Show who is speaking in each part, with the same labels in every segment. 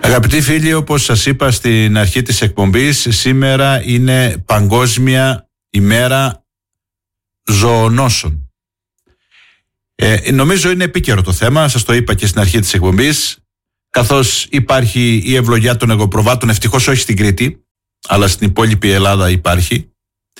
Speaker 1: Αγαπητοί φίλοι, όπως σας είπα στην αρχή της εκπομπής, σήμερα είναι Παγκόσμια ημέρα ζωονόσων. Νομίζω είναι επίκαιρο το θέμα, σας το είπα και στην αρχή της εκπομπής, καθώς υπάρχει η ευλογιά των εγωπροβάτων, ευτυχώς όχι στην Κρήτη, αλλά στην υπόλοιπη Ελλάδα υπάρχει.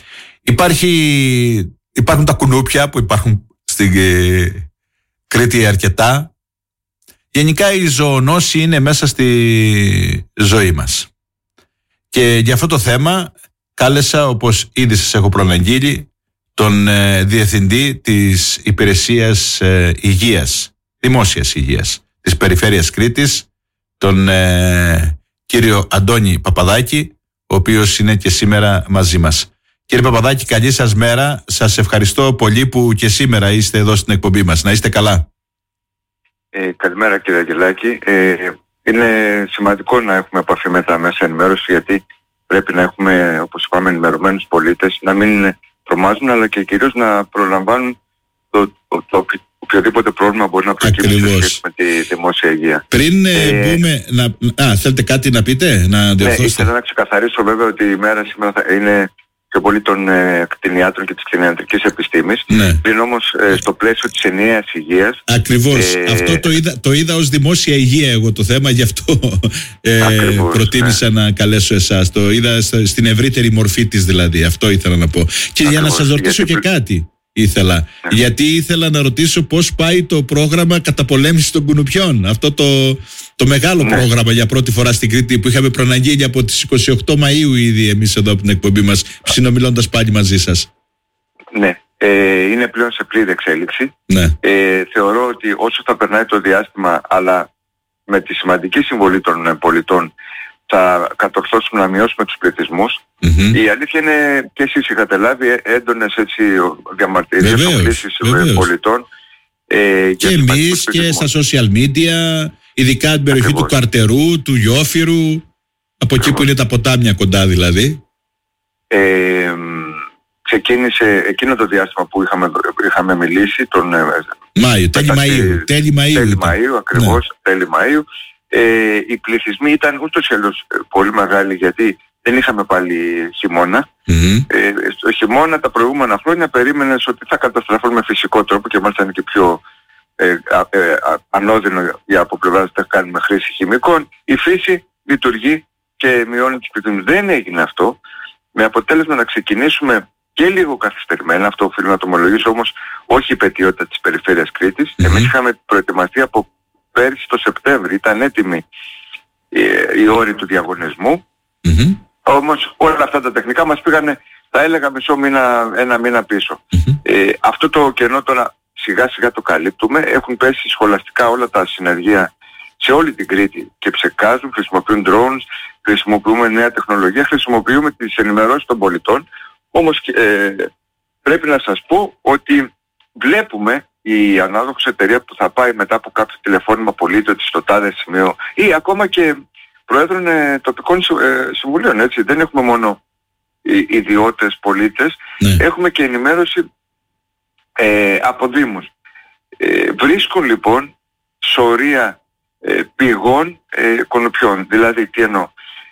Speaker 1: Υπάρχουν τα κουνούπια που υπάρχουν στην Κρήτη αρκετά. Γενικά η ζωονόση είναι μέσα στη ζωή μας. Και για αυτό το θέμα κάλεσα, όπως ήδη σας έχω προαναγγείλει, τον Διευθυντή της Υπηρεσίας Υγείας, Δημόσιας Υγείας της Περιφέρειας Κρήτης, τον κύριο Αντώνη Παπαδάκη, ο οποίος είναι και σήμερα μαζί μας. Κύριε Παπαδάκη, καλή σας μέρα. Σας ευχαριστώ πολύ που και σήμερα είστε εδώ στην εκπομπή μας. Να είστε καλά.
Speaker 2: Καλημέρα κύριε Αγγελάκη. Είναι σημαντικό να έχουμε επαφή με τα μέσα ενημέρωση, γιατί πρέπει να έχουμε, όπως είπαμε, ενημερωμένους πολίτες, να μην τρομάζουν, αλλά και κυρίως να προλαμβάνουν το οποιοδήποτε πρόβλημα μπορεί να προκύψει με τη δημόσια υγεία.
Speaker 1: Πριν μπούμε θέλετε κάτι να πείτε, να διορθώσετε?
Speaker 2: Ναι, ήθελα να ξεκαθαρίσω βέβαια ότι η μέρα σήμερα θα είναι πιο πολύ των κτηνιάτρων και της κτηνιατρικής επιστήμης.
Speaker 1: Ναι.
Speaker 2: Πριν όμως στο πλαίσιο της ενιαίας υγείας.
Speaker 1: Ακριβώς. Αυτό το είδα ως δημόσια υγεία εγώ το θέμα, γι' αυτό προτίμησα να καλέσω εσάς. Το είδα στην ευρύτερη μορφή της δηλαδή. Αυτό ήθελα να πω. Και για να σας ρωτήσω και κάτι ήθελα. Γιατί ήθελα να ρωτήσω πώς πάει το πρόγραμμα καταπολέμησης των κουνουπιών. Αυτό το μεγάλο πρόγραμμα για πρώτη φορά στην Κρήτη που είχαμε προαναγγείλει από τις 28 Μαΐου ήδη εμείς εδώ από την εκπομπή μας, συνομιλώντας πάλι μαζί σας.
Speaker 2: Ναι, είναι πλέον σε πλήρη εξέλιξη.
Speaker 1: Ναι.
Speaker 2: Θεωρώ ότι όσο θα περνάει το διάστημα, αλλά με τη σημαντική συμβολή των πολιτών, θα κατορθώσουμε να μειώσουμε τους πληθυσμούς. Η αλήθεια είναι, και εσείς είχατε λάβει έντονες διαμαρτυρίες, οκλήσεις πολιτών.
Speaker 1: Και εμείς και στα social media, ειδικά την περιοχή του Καρτερού, του Γιόφυρου, από εκεί που είναι τα ποτάμια κοντά δηλαδή.
Speaker 2: Ξεκίνησε εκείνο το διάστημα που είχαμε μιλήσει, τον
Speaker 1: Μάιο, τέλη Μαΐου
Speaker 2: ακριβώς, τέλη Μαΐου. Οι πληθυσμοί ήταν ούτως ή άλλως πολύ μεγάλοι, γιατί δεν είχαμε πάλι χειμώνα. Στο χειμώνα τα προηγούμενα χρόνια περίμενες ότι θα καταστραφούν με φυσικό τρόπο, και μάλιστα είναι και πιο ανώδυνο για από πλευράς να κάνουμε χρήση χημικών. Η φύση λειτουργεί και μειώνει τις πληθυσμούς. Δεν έγινε αυτό, με αποτέλεσμα να ξεκινήσουμε και λίγο καθυστερημένα. Αυτό οφείλω να το ομολογήσω, όμως όχι η πετιότητα της περιφέρειας Κρήτης. Εμείς είχαμε προετοιμαστεί από πέρυσι το Σεπτέμβρη, ήταν έτοιμοι οι όροι του διαγωνισμού. Όμως όλα αυτά τα τεχνικά μας πήγανε, θα έλεγα, ένα μήνα πίσω. Αυτό το κενό τώρα σιγά σιγά το καλύπτουμε. Έχουν πέσει σχολαστικά όλα τα συνεργεία σε όλη την Κρήτη και ψεκάζουν, χρησιμοποιούν drones, χρησιμοποιούμε νέα τεχνολογία, χρησιμοποιούμε τις ενημερώσεις των πολιτών. Όμως πρέπει να σας πω ότι βλέπουμε η ανάδοχος εταιρεία που θα πάει μετά από κάποιο τηλεφώνημα πολίτη ότι στο τάδε σημείο, ή ακόμα και προέδρων τοπικών συμβουλίων, έτσι. Δεν έχουμε μόνο ιδιώτες πολίτες, έχουμε και ενημέρωση από δήμους. Βρίσκουν λοιπόν σωρία πηγών κουνουπιών. Δηλαδή τι εννοώ?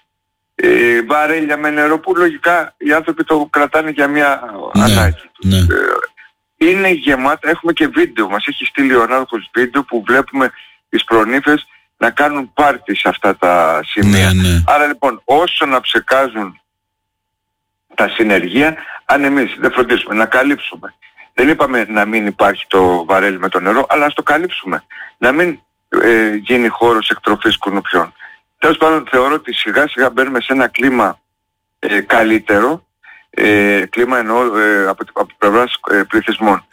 Speaker 2: Βαρέλια με νερό που λογικά οι άνθρωποι το κρατάνε για μια ανάγκη. Είναι γεμάτα, έχουμε και βίντεο, μας έχει στείλει ο ανάδοχος βίντεο που βλέπουμε τις προνύφες να κάνουν πάρτι σε αυτά τα σημεία. Άρα λοιπόν, όσο να ψεκάζουν τα συνεργεία, αν εμείς δεν φροντίσουμε να καλύψουμε, δεν είπαμε να μην υπάρχει το βαρέλι με το νερό, αλλά ας το καλύψουμε, να μην γίνει χώρος εκτροφής κουνουπιών. Τέλος πάντων, θεωρώ ότι σιγά σιγά μπαίνουμε σε ένα κλίμα καλύτερο, κλίμα εννοώ από πλευράς πληθυσμών.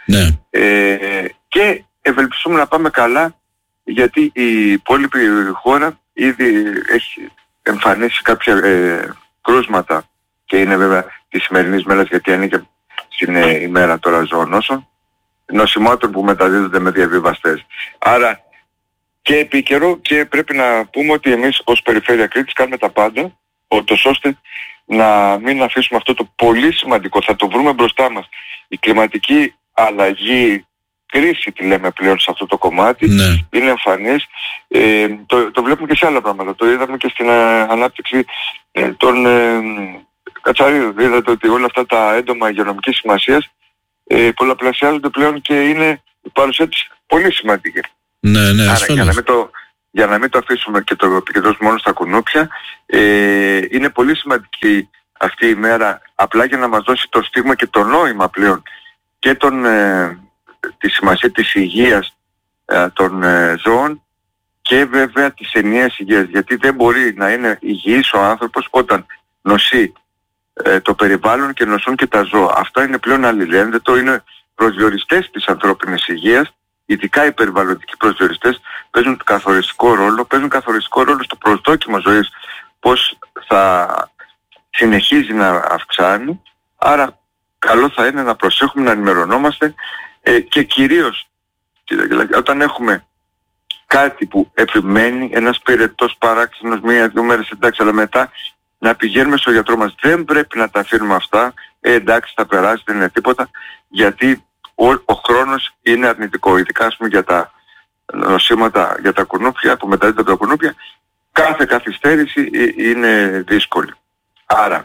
Speaker 2: Και ευελπιστούμε να πάμε καλά, γιατί η υπόλοιπη χώρα ήδη έχει εμφανίσει κάποια κρούσματα, και είναι βέβαια της σημερινής μέρας, γιατί ανήκε στην ημέρα τώρα ζωονόσων, νοσημάτων που μεταδίδονται με διαβιβαστές. Άρα και επίκαιρο, και πρέπει να πούμε ότι εμείς ως Περιφέρεια Κρήτης κάνουμε τα πάντα ώστε να μην αφήσουμε αυτό το πολύ σημαντικό, θα το βρούμε μπροστά μας, η κλιματική αλλαγή κρίση τη λέμε πλέον σε αυτό το κομμάτι, είναι εμφανής. Το βλέπουμε και σε άλλα πράγματα. Το είδαμε και στην ανάπτυξη των κατσαρίδων. Είδατε ότι όλα αυτά τα έντομα υγειονομικής σημασίας πολλαπλασιάζονται πλέον και είναι η παρουσία της πολύ σημαντική. Άρα για να μην το αφήσουμε και το επικεντρώσουμε μόνο στα κουνούπια, είναι πολύ σημαντική αυτή η μέρα απλά για να μας δώσει το στίγμα και το νόημα πλέον και τη σημασία της υγείας των ζώων και βέβαια της ενιαίας υγείας, γιατί δεν μπορεί να είναι υγιής ο άνθρωπος όταν νοσεί το περιβάλλον και νοσούν και τα ζώα. Αυτά είναι πλέον αλληλένδετο, είναι προσδιοριστές της ανθρώπινης υγείας, ειδικά οι περιβαλλοντικοί προσδιοριστές παίζουν καθοριστικό ρόλο στο προσδόκιμο ζωής, πώς θα συνεχίζει να αυξάνει. Άρα καλό θα είναι να προσέχουμε, να ενημερωνόμαστε και κυρίως όταν έχουμε κάτι που επιμένει, ένας πυρετός παράξενος 1-2 μέρες, εντάξει, αλλά μετά να πηγαίνουμε στο γιατρό μας. Δεν πρέπει να τα αφήνουμε αυτά, εντάξει θα περάσει, δεν είναι τίποτα, γιατί ο χρόνος είναι αρνητικό, ειδικά ας πούμε για τα νοσήματα, για τα κουνούπια που μεταδίδονται από τα κουνούπια, κάθε καθυστέρηση είναι δύσκολη. Άρα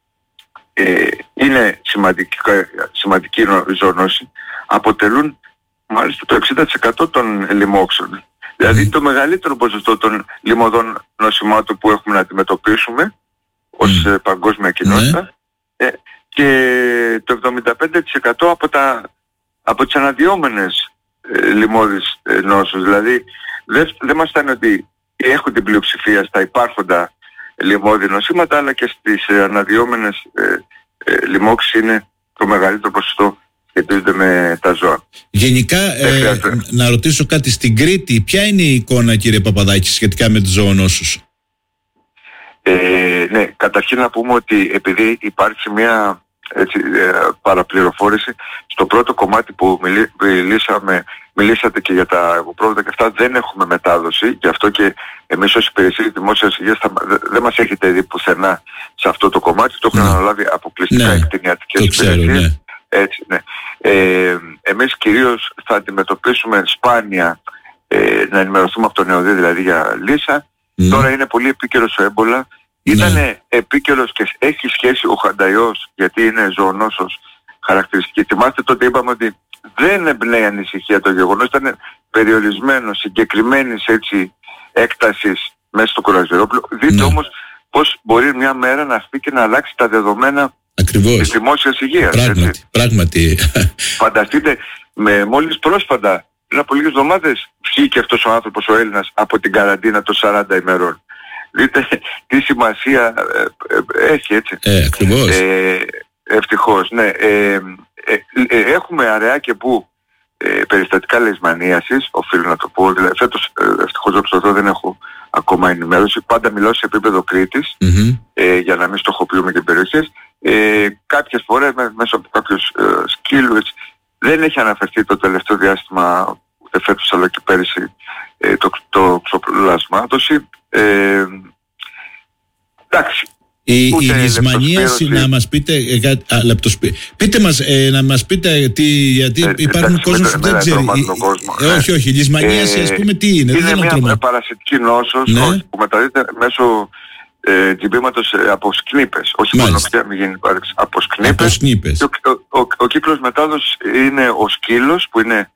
Speaker 2: είναι σημαντική ζωνώση, αποτελούν μάλιστα το 60% των λοιμόξεων. Δηλαδή το μεγαλύτερο ποσοστό των λοιμωδών νοσημάτων που έχουμε να αντιμετωπίσουμε ως παγκόσμια κοινότητα, και το 75% από τις αναδυόμενες λοιμώδεις νόσους. Δηλαδή δεν μας φτάνει ότι έχουν την πλειοψηφία στα υπάρχοντα λοιμώδη νοσήματα, αλλά και στις αναδυόμενες λοιμώξεις είναι το μεγαλύτερο ποσοστό σχετίζονται με τα ζώα.
Speaker 1: Γενικά, να ρωτήσω κάτι, στην Κρήτη ποια είναι η εικόνα, κύριε Παπαδάκη, σχετικά με τους ζωονόσους?
Speaker 2: Ναι, καταρχήν να πούμε ότι επειδή υπάρχει μια παραπληροφόρηση, στο πρώτο κομμάτι που μιλήσατε και για τα εγωπρόβητα και αυτά, δεν έχουμε μετάδοση, γι' αυτό και εμείς ως υπηρεσία δημόσιας υγείας δεν μας έχετε δει πουθενά σε αυτό το κομμάτι, το έχουν αναλάβει αποκλειστικά εκτινιατικές υπηρεσίες. Έτσι, ναι. Εμείς κυρίως θα αντιμετωπίσουμε σπάνια να ενημερωθούμε από τον ΕΟΔΗ, δηλαδή για λύσα. Τώρα είναι πολύ επίκαιρος ο έμπολα. Ήταν επίκαιρος και έχει σχέση ο χανταϊός, γιατί είναι ζωονόσος χαρακτηριστική. Θυμάστε τότε είπαμε ότι δεν εμπνέει ανησυχία το γεγονός, ήταν περιορισμένο, συγκεκριμένης έτσι έκτασης μέσα στο κοραζιερόπλο. Δείτε όμως πώς μπορεί μια μέρα να έρθει και να αλλάξει τα δεδομένα της δημόσιας υγείας.
Speaker 1: Πράγματι.
Speaker 2: Φανταστείτε, μόλις πρόσφατα, πριν από λίγες εβδομάδες, βγήκε αυτός ο άνθρωπος, ο Έλληνας, από την καραντίνα των 40 ημερών. Δείτε τι σημασία έχει, έτσι.
Speaker 1: Ακριβώς.
Speaker 2: Ευτυχώς, ναι. Έχουμε αραιάκια που περιστατικά λησμανίασης, οφείλω να το πω. Δηλαδή, φέτος, ευτυχώς όπως δεν έχω ακόμα ενημέρωση. Πάντα μιλάω σε επίπεδο Κρήτης, για να μην στοχοποιούμε και περιοχές. Κάποιες φορές μέσω από κάποιους σκύλους δεν έχει αναφερθεί το τελευταίο διάστημα, ούτε φέτος αλλά και πέρυσι, το ξοπλασμάτωση. Εντάξει.
Speaker 1: Η λησμανίαση, να μας πείτε, πείτε μας, να μας πείτε γιατί υπάρχουν κόσμος που δεν ξέρει. Όχι, η λησμανίαση ας πούμε τι είναι?
Speaker 2: Είναι μια παρασιτική νόσος που μεταδίδεται μέσω τζιμπήματος από σκνίπες. Όχι μόνο πια, μην γίνει υπάρξει. Από σκνίπες. Ο κύκλος μετάδοσης είναι ο σκύλος που είναι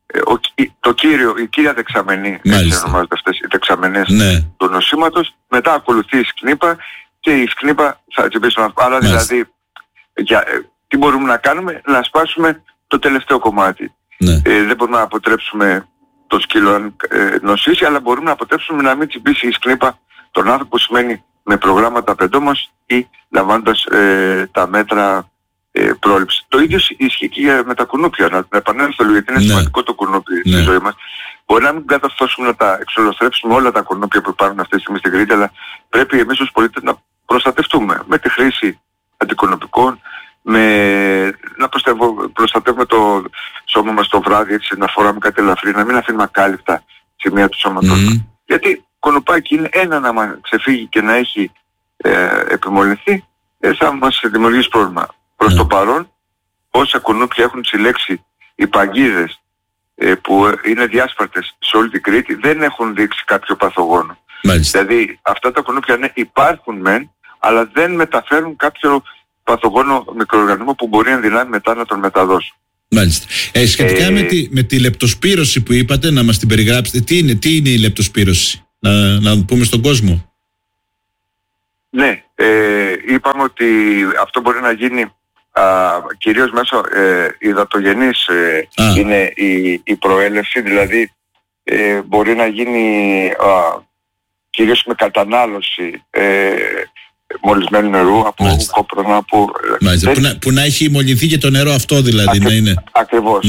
Speaker 2: η κύρια δεξαμενή, έτσι ονομάζονται αυτές οι δεξαμενές του νοσήματος. Μετά ακολουθεί η σκνίπα και η σκνίπα θα τσιμπήσει. Άρα δηλαδή τι μπορούμε να κάνουμε? Να σπάσουμε το τελευταίο κομμάτι. Δεν μπορούμε να αποτρέψουμε το σκύλο αν νοσήσει, αλλά μπορούμε να αποτρέψουμε να μην τσιμπήσει η σκνίπα τον άνθρωπο, σημαίνει με προγράμματα πεντόμας ή λαμβάνοντας τα μέτρα πρόληψη. Το ίδιο ισχύει και με τα κουνούπια. Να επανέλθω λίγο, γιατί είναι σημαντικό το κουνούπι στη ζωή μας. Μπορεί να μην καταφέρουμε να τα εξολοθρέψουμε όλα τα κουνούπια που υπάρχουν αυτή τη στιγμή στην Κρήτη, αλλά πρέπει εμείς ως πολίτες να προστατευτούμε με τη χρήση αντικονουπικών, να προστατεύουμε το σώμα μας το βράδυ, έτσι, να φοράμε κάτι ελαφρύ, να μην αφήνουμε ακάλυπτα σημεία του σώματός μας. Γιατί κουνουπάκι είναι ένα να μας ξεφύγει και να έχει επιμολυνθεί, θα μας δημιουργήσει πρόβλημα. Προς το παρόν, όσα κουνούπια έχουν συλλέξει οι παγίδες που είναι διάσπαρτες σε όλη την Κρήτη δεν έχουν δείξει κάποιο παθογόνο.
Speaker 1: Μάλιστα.
Speaker 2: Δηλαδή αυτά τα κουνούπια ναι, υπάρχουν μεν, αλλά δεν μεταφέρουν κάποιο παθογόνο μικροοργανισμό που μπορεί εν δυνάμει μετά να τον μεταδώσουν.
Speaker 1: Μάλιστα. Σχετικά με τη λεπτοσπύρωση που είπατε, να μας την περιγράψετε, τι είναι η λεπτοσπύρωση, να πούμε στον κόσμο.
Speaker 2: Ναι, είπαμε ότι αυτό μπορεί να γίνει κυρίως μέσω υδατογενής είναι η προέλευση, δηλαδή μπορεί να γίνει κυρίως με κατανάλωση μολυσμένου νερού από κόπρονα
Speaker 1: που να έχει μολυνθεί και το νερό αυτό δηλαδή να είναι.
Speaker 2: Ακριβώς.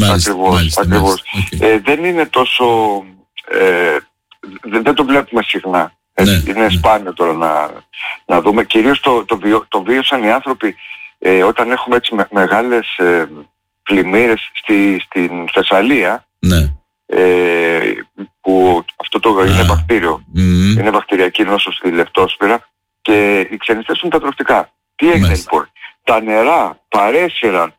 Speaker 2: Δεν είναι τόσο δεν το βλέπουμε συχνά. Είναι σπάνιο τώρα να δούμε. Κυρίως το βίωσαν οι άνθρωποι όταν έχουμε έτσι μεγάλες πλημμύρες στην Θεσσαλία, που αυτό είναι βακτήριο. Είναι βακτηριακή νόσος στη λεπτόσπυρα και οι ξενιστές είναι τα τροφτικά. Τι έγινε λοιπόν? Τα νερά παρέσυραν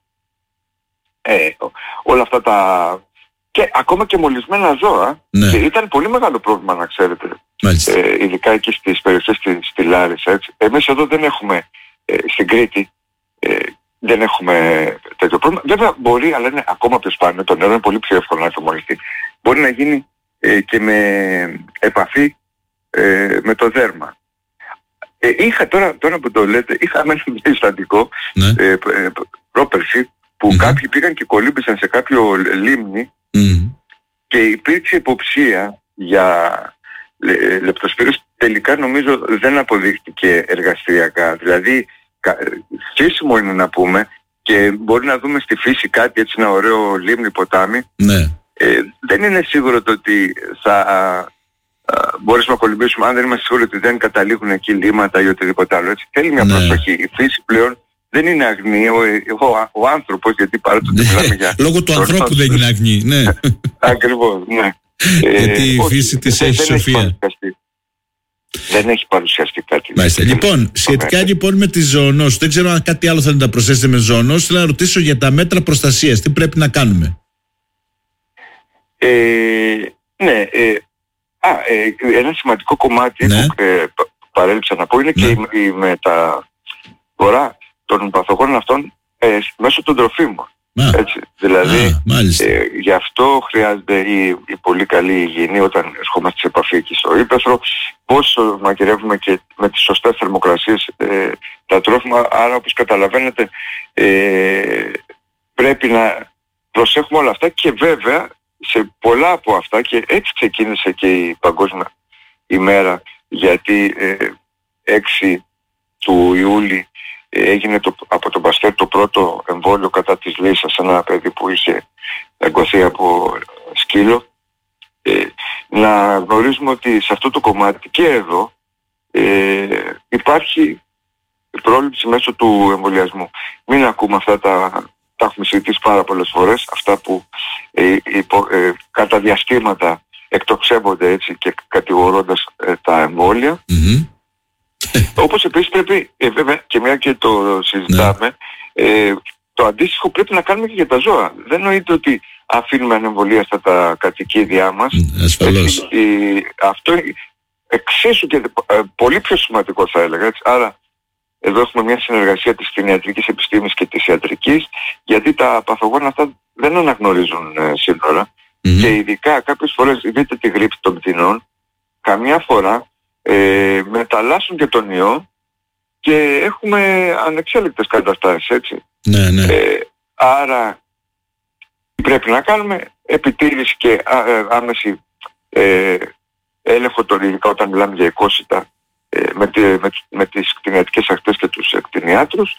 Speaker 2: όλα αυτά τα... και ακόμα και μολυσμένα ζώα. Και ήταν πολύ μεγάλο πρόβλημα, να ξέρετε. Ειδικά εκεί στις περιοχές στη Λάρισα, έτσι. Εμείς εδώ δεν έχουμε, στην Κρήτη, δεν έχουμε τέτοιο πρόβλημα. Βέβαια μπορεί, αλλά είναι ακόμα πιο σπάνιο. Το νερό είναι πολύ πιο εύκολο να εφομολυθεί. Μπορεί να γίνει και με επαφή με το δέρμα. Είχα τώρα που το λέτε, είχαμε ένα περιστατικό πρόπερση που κάποιοι πήγαν και κολύμπησαν σε κάποιο λίμνη και υπήρξε υποψία για λεπτοσπύρωση. Τελικά νομίζω δεν αποδείχτηκε εργαστηριακά. Δηλαδή χρήσιμο είναι να πούμε και μπορεί να δούμε στη φύση κάτι έτσι, ένα ωραίο λίμνη, ποτάμι. Δεν είναι σίγουρο το ότι θα μπορέσουμε να κολυμπήσουμε αν δεν είμαστε σίγουροι ότι δεν καταλήγουν εκεί λίμματα ή οτιδήποτε άλλο. Έτσι. Θέλει μια προσοχή. Η φύση πλέον δεν είναι αγνή. Ο άνθρωπος, γιατί παρότι μιλάμε για...
Speaker 1: Λόγω του ανθρώπου δεν είναι αγνή. Ναι.
Speaker 2: Ακριβώς, ναι.
Speaker 1: Γιατί η φύση της έχει σοφία.
Speaker 2: Δεν έχει παρουσιαστεί κάτι.
Speaker 1: Μάλιστα. Λοιπόν, σχετικά λοιπόν με τη ζωονόση, δεν ξέρω αν κάτι άλλο θέλετε να προσθέσετε με ζωονόση, θέλω να ρωτήσω για τα μέτρα προστασίας. Τι πρέπει να κάνουμε?
Speaker 2: Ναι, ένα σημαντικό κομμάτι που παρέλειψα να πω είναι και η μεταφορά των παθογόνων αυτών μέσω των τροφίμων. Έτσι, δηλαδή γι' αυτό χρειάζεται η πολύ καλή υγιεινή όταν ερχόμαστε σε επαφή εκεί στο ύπαιθρο, πώς μαγειρεύουμε και με τις σωστές θερμοκρασίες τα τρόφιμα. Άρα όπως καταλαβαίνετε πρέπει να προσέχουμε όλα αυτά και βέβαια σε πολλά από αυτά, και έτσι ξεκίνησε και η Παγκόσμια ημέρα, γιατί 6 του Ιούλη έγινε από τον Παστέρ το πρώτο εμβόλιο κατά της λύσας, ένα παιδί που είχε εγκωθεί από σκύλο. Να γνωρίζουμε ότι σε αυτό το κομμάτι και εδώ υπάρχει πρόληψη μέσω του εμβολιασμού. Μην ακούμε αυτά τα έχουμε συζητήσει πάρα πολλές φορές, αυτά που κατά διαστήματα εκτοξεύονται έτσι και κατηγορώντας τα εμβόλια. Όπως επίσης πρέπει, βέβαια, και μια και το συζητάμε, το αντίστοιχο πρέπει να κάνουμε και για τα ζώα. Δεν νοείται ότι αφήνουμε ανεμβολίαστα τα κατοικίδια μας.
Speaker 1: Ασφαλώς.
Speaker 2: Αυτό εξίσου και πολύ πιο σημαντικό θα έλεγα. Έτσι. Άρα εδώ έχουμε μια συνεργασία της κτηνιατρικής επιστήμης και της ιατρικής, γιατί τα παθογόνα αυτά δεν αναγνωρίζουν σύνορα. Και ειδικά κάποιες φορές, δείτε τη γρήπη των πτηνών, καμιά φορά μεταλλάσσουν και τον ιό και έχουμε ανεξέλεγκτες καταστάσεις, έτσι. Άρα πρέπει να κάνουμε επιτήρηση και άμεση έλεγχο των, ειδικά όταν μιλάμε για οικόσιτα, με τις κτηνιατρικές αρχές και τους κτηνιάτρους.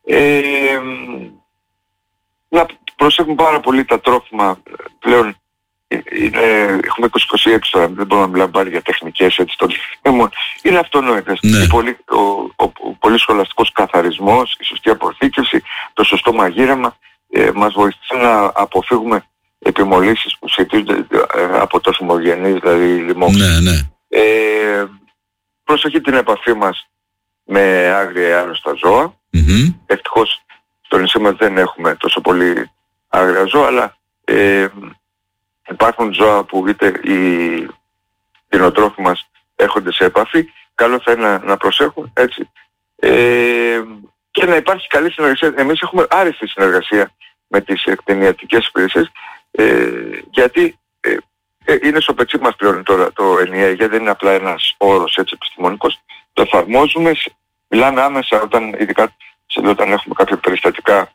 Speaker 2: Να προσέχουμε πάρα πολύ τα τρόφιμα πλέον. Έχουμε 20-26 τώρα, δεν μπορούμε να μιλάμε πάλι για τεχνικές έτσι των τροφίμων. Είναι αυτονόητες. Ο πολύ σχολαστικός καθαρισμός, η σωστή αποθήκευση, το σωστό μαγείρεμα μας βοηθούν να αποφύγουμε επιμολύσεις που σχετίζονται από το θυμογενείς, δηλαδή λοιμώξεις. Προσοχή την επαφή μας με άγρια ή άρρωστα ζώα. Ευτυχώς στο νησί μας δεν έχουμε τόσο πολύ άγρια ζώα, αλλά υπάρχουν ζώα που είτε οι κτηνοτρόφοι μας έρχονται σε επαφή, καλό θα είναι να προσέχουν, έτσι. Και να υπάρχει καλή συνεργασία. Εμείς έχουμε άριστη συνεργασία με τις κτηνιατρικές υπηρεσίες, γιατί είναι στο πετσί μας πλέον τώρα το ενιαία υγεία, δεν είναι απλά ένας όρος έτσι επιστημονικός. Το εφαρμόζουμε, μιλάμε άμεσα ειδικά όταν έχουμε κάποια περιστατικά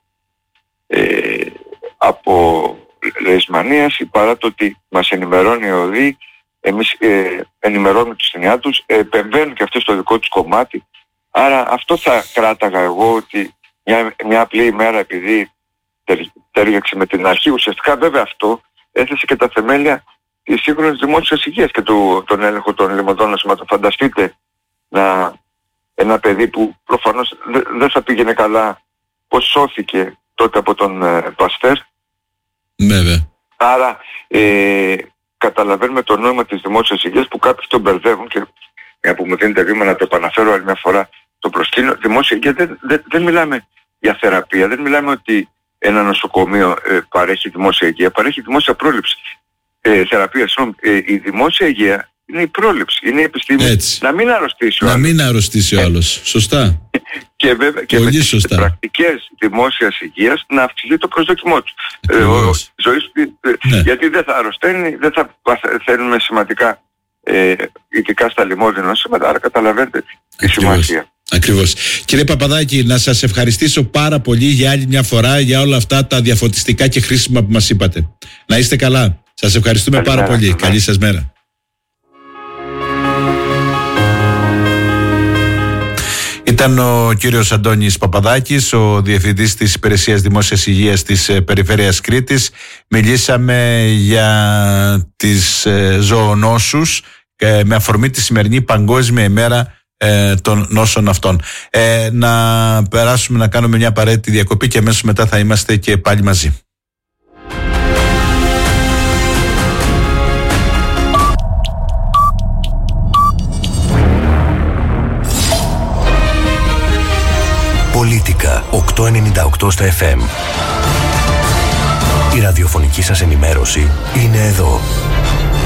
Speaker 2: από λεϊσμανίαση, παρά το ότι μας ενημερώνει ο ΟΔΗ, εμείς ενημερώνουμε τους κτηνιάτρους, επεμβαίνουν και αυτοί στο δικό τους κομμάτι. Άρα αυτό θα κράταγα εγώ, ότι μια απλή ημέρα επειδή τέριαξε με την αρχή, ουσιαστικά βέβαια αυτό έθεσε και τα θεμέλια της σύγχρονης δημόσιας υγείας και τον έλεγχο των λιμωδών νοσημάτων. Φανταστείτε ένα παιδί που προφανώς δεν θα πήγαινε καλά, πως σώθηκε τότε από τον Παστέρ.
Speaker 1: Βέβαια.
Speaker 2: Άρα καταλαβαίνουμε το νόημα της δημόσιας υγείας που κάποιοι τον μπερδεύουν, και μια που μου δίνετε βήμα να το επαναφέρω άλλη μια φορά, το προσκύνω. Δημόσια υγεία δεν μιλάμε για θεραπεία, δεν μιλάμε ότι ένα νοσοκομείο παρέχει δημόσια υγεία, παρέχει δημόσια πρόληψη. Θεραπεία, η δημόσια υγεία είναι η πρόληψη, είναι η επιστήμη.
Speaker 1: Έτσι.
Speaker 2: Να μην αρρωστήσει ο άλλος.
Speaker 1: Να μην αρρωστήσει ο άλλος. Σωστά.
Speaker 2: Και βέβαια και με τις πρακτικές δημόσιας υγείας να αυξηθεί το προσδόκιμό του. Γιατί δεν θα αρρωσταίνει, δεν θα παθαίνουμε σημαντικά, ειδικά στα λιμώδη νοσήματα, άρα καταλαβαίνετε τη σημασία.
Speaker 1: Ακριβώς. Κύριε Παπαδάκη, να σας ευχαριστήσω πάρα πολύ για άλλη μια φορά για όλα αυτά τα διαφωτιστικά και χρήσιμα που μας είπατε. Να είστε καλά. Σας ευχαριστούμε πάρα πολύ. Καλή σας μέρα. Ήταν ο κύριος Αντώνης Παπαδάκης, ο Διευθυντής της Υπηρεσίας Δημόσιας Υγείας της Περιφέρειας Κρήτης. Μιλήσαμε για τις ζωονόσους με αφορμή τη σημερινή Παγκόσμια ημέρα των νόσων αυτών. Να περάσουμε να κάνουμε μια απαραίτητη διακοπή και αμέσως μετά θα είμαστε και πάλι μαζί.
Speaker 3: Πολίτικα 898 στα FM. Η ραδιοφωνική σας ενημέρωση είναι εδώ.